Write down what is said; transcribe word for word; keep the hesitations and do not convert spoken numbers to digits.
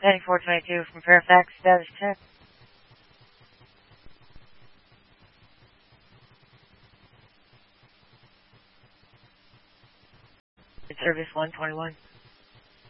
Heading four twenty-two from Fairfax, status check. Service one twenty-one.